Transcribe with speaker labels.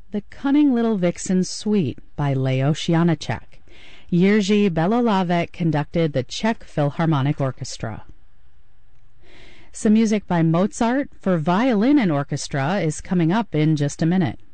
Speaker 1: The Cunning Little Vixen Suite by Leo Janáček. Jiří Belohlávek conducted the Czech Philharmonic Orchestra. Some music by Mozart for violin and orchestra is coming up in just a minute.